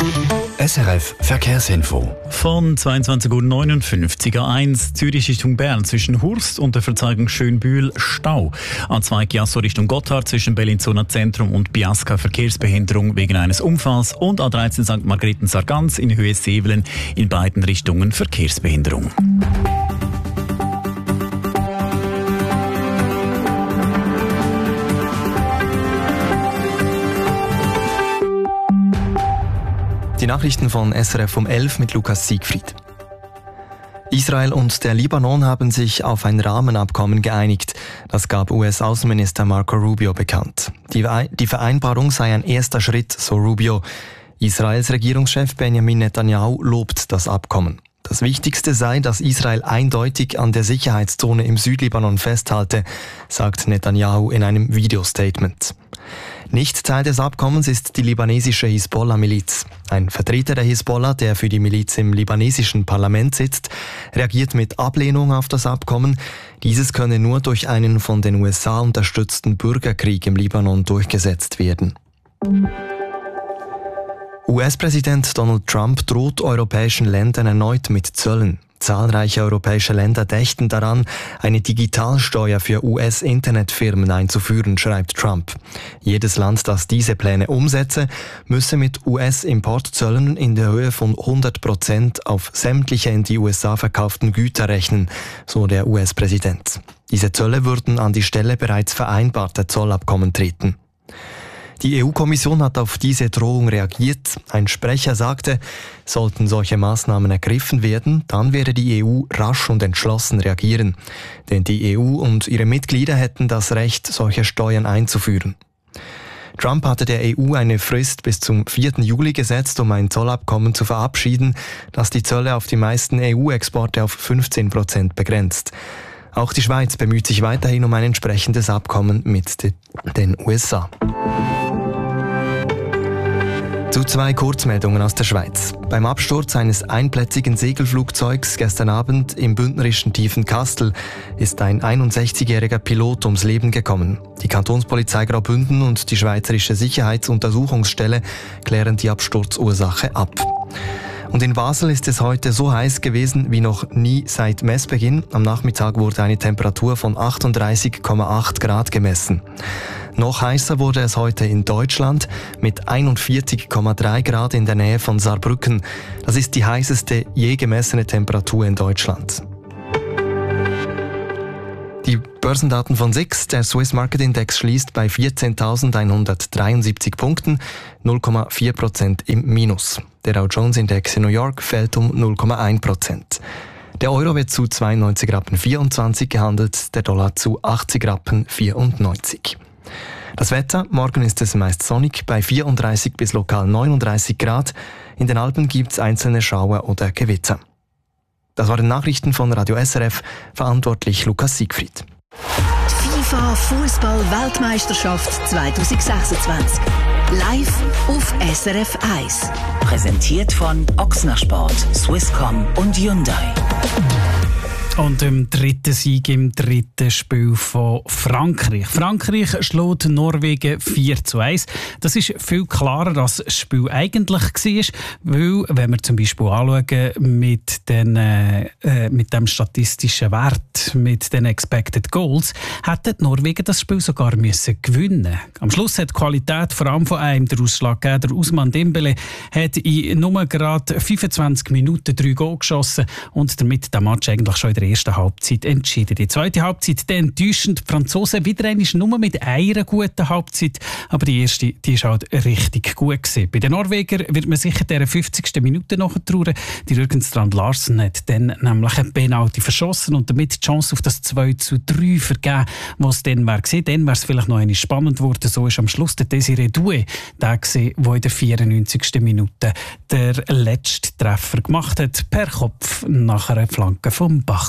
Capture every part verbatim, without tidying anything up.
S R F Verkehrsinfo. Von zweiundzwanzig Uhr neunundfünfzig A eins Zürich Richtung Bern zwischen Hurst und der Verzeigung Schönbühl Stau. A zwei Chiasso Richtung Gotthard zwischen Bellinzona Zentrum und Biasca Verkehrsbehinderung wegen eines Unfalls und A dreizehn Sankt Margrethen-Sargans in Höhe Sevelen in beiden Richtungen Verkehrsbehinderung. Die Nachrichten von S R F um elf mit Lukas Siegfried. Israel und der Libanon haben sich auf ein Rahmenabkommen geeinigt. Das gab U S-Außenminister Marco Rubio bekannt. Die, die Vereinbarung sei ein erster Schritt, so Rubio. Israels Regierungschef Benjamin Netanyahu lobt das Abkommen. Das Wichtigste sei, dass Israel eindeutig an der Sicherheitszone im Südlibanon festhalte, sagt Netanyahu in einem Videostatement. Nicht Teil des Abkommens ist die libanesische Hisbollah-Miliz. Ein Vertreter der Hisbollah, der für die Miliz im libanesischen Parlament sitzt, reagiert mit Ablehnung auf das Abkommen. Dieses könne nur durch einen von den U S A unterstützten Bürgerkrieg im Libanon durchgesetzt werden. U S-Präsident Donald Trump droht europäischen Ländern erneut mit Zöllen. Zahlreiche europäische Länder dächten daran, eine Digitalsteuer für U S-Internetfirmen einzuführen, schreibt Trump. Jedes Land, das diese Pläne umsetze, müsse mit U S-Importzöllen in der Höhe von hundert Prozent auf sämtliche in die U S A verkauften Güter rechnen, so der U S-Präsident. Diese Zölle würden an die Stelle bereits vereinbarter Zollabkommen treten. Die E U-Kommission hat auf diese Drohung reagiert. Ein Sprecher sagte, sollten solche Maßnahmen ergriffen werden, dann werde die E U rasch und entschlossen reagieren. Denn die E U und ihre Mitglieder hätten das Recht, solche Steuern einzuführen. Trump hatte der E U eine Frist bis zum vierten Juli gesetzt, um ein Zollabkommen zu verabschieden, das die Zölle auf die meisten E U-Exporte auf fünfzehn Prozent begrenzt. Auch die Schweiz bemüht sich weiterhin um ein entsprechendes Abkommen mit den U S A. Zu zwei Kurzmeldungen aus der Schweiz. Beim Absturz eines einplätzigen Segelflugzeugs gestern Abend im bündnerischen Tiefenkastel ist ein einundsechzigjähriger Pilot ums Leben gekommen. Die Kantonspolizei Graubünden und die Schweizerische Sicherheitsuntersuchungsstelle klären die Absturzursache ab. Und in Basel ist es heute so heiß gewesen wie noch nie seit Messbeginn. Am Nachmittag wurde eine Temperatur von achtunddreißig Komma acht Grad gemessen. Noch heißer wurde es heute in Deutschland mit einundvierzig Komma drei Grad in der Nähe von Saarbrücken. Das ist die heißeste je gemessene Temperatur in Deutschland. Die Börsendaten von S I X, der Swiss Market Index, schließt bei vierzehntausendeinhundertdreiundsiebzig Punkten, null Komma vier Prozent im Minus. Der Dow Jones Index in New York fällt um null Komma eins Prozent. Der Euro wird zu zweiundneunzig Rappen vierundzwanzig gehandelt, der Dollar zu achtzig Rappen vierundneunzig. Das Wetter, morgen ist es meist sonnig bei vierunddreißig bis lokal neununddreißig Grad. In den Alpen gibt es einzelne Schauer oder Gewitter. Das waren Nachrichten von Radio S R F, verantwortlich Lukas Siegfried. FIFA Fußball-Weltmeisterschaft zwanzig sechsundzwanzig. Live auf S R F eins. Präsentiert von Ochsner Sport, Swisscom und Hyundai. Und im dritten Sieg im dritten Spiel von Frankreich. Frankreich schlägt Norwegen vier zu eins. Das ist viel klarer, als das Spiel eigentlich war. Weil, wenn wir zum Beispiel anschauen, mit, den, äh, mit dem statistischen Wert, mit den Expected Goals, hätte Norwegen das Spiel sogar müssen gewinnen. Am Schluss hat die Qualität vor allem von einem der Ausschlag gegeben. Der Ousmane Dembélé hat in nur gerade fünfundzwanzig Minuten drei Goal geschossen und damit den Match eigentlich schon in der ersten Halbzeit entschieden. Die zweite Halbzeit dann enttäuschend. Die Franzosen wieder einmal nur mit einer guten Halbzeit, aber die erste, die ist halt richtig gut gewesen. Bei den Norwegern wird man sicher der fünfzigsten Minute nachtrauen. Die Jürgen Strand Larsen hat dann nämlich einen Penalty verschossen und damit die Chance auf das zwei zu drei vergeben, was dann wäre gewesen. Dann wäre es vielleicht noch einmal spannend geworden. So ist am Schluss der Desiré Doué der gewesen, der in der vierundneunzigsten Minute der letzte Treffer gemacht hat, per Kopf nach einer Flanke vom Bach.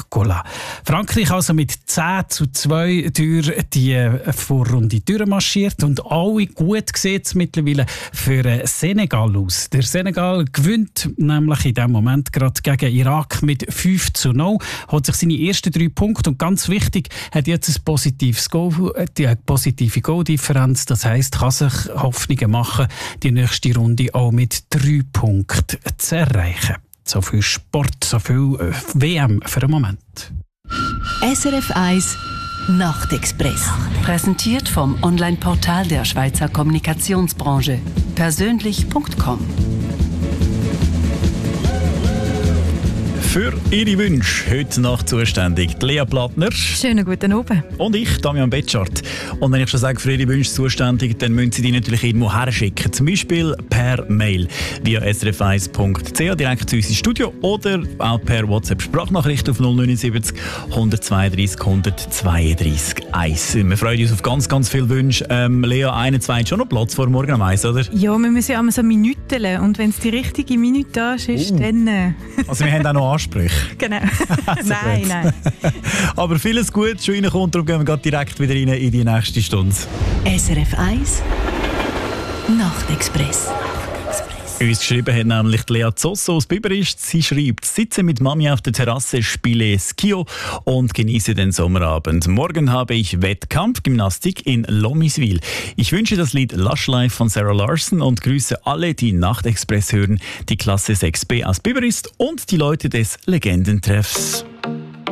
Barcola. Frankreich also mit zehn zu zwei durch die Vorrunde durchmarschiert und alle gut sieht es mittlerweile für Senegal aus. Der Senegal gewinnt nämlich in diesem Moment gerade gegen Irak mit fünf zu null, hat sich seine ersten drei Punkte und ganz wichtig, hat jetzt ein positives Goal, die positive Goaldifferenz, das heisst, kann sich Hoffnungen machen, die nächste Runde auch mit drei Punkten zu erreichen. So viel Sport, so viel W M für den Moment. S R F eins Nachtexpress. Präsentiert vom Online-Portal der Schweizer Kommunikationsbranche. persönlich punkt com. Für Ihre Wünsche heute Nacht zuständig Lea Plattner. Schönen guten Abend. Und ich, Damian Betschart. Und wenn ich schon sage, für Ihre Wünsche zuständig, dann müssen Sie die natürlich irgendwo herschicken. Zum Beispiel per Mail via s r f eins punkt c h direkt zu uns ins Studio oder auch per WhatsApp-Sprachnachricht auf null neun sieben null eins zwei drei null eins zwei drei eins. Wir freuen uns auf ganz, ganz viele Wünsche. Ähm, Lea, einen, zwei, schon noch Platz vor morgen am Eis, oder? Ja, wir müssen ja immer so Minuten und wenn es die richtige Minute ist, uh. dann... Äh. Also wir haben auch noch Ansprüche. Genau. nein, nein. Aber vieles gut schon reinkommt, darum gehen wir direkt wieder rein in die nächste Stunde. S R F eins Nachtexpress. Uns geschrieben hat nämlich Lea Zosso aus Biberist. Sie schreibt, sitze mit Mami auf der Terrasse, spiele Skio und genieße den Sommerabend. Morgen habe ich Wettkampf Gymnastik in Lomiswil. Ich wünsche das Lied Lush Life von Sarah Larson und grüße alle, die Nachtexpress hören, die Klasse sechs b aus Biberist und die Leute des Legendentreffs.